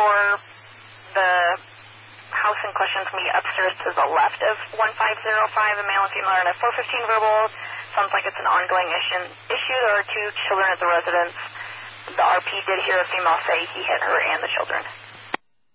for the house in question to be upstairs to the left of 1505, a male and female, and a 415 verbal. Sounds like it's an ongoing issue. There are 2 children at the residence. The RP did hear a female say he hit her and the children.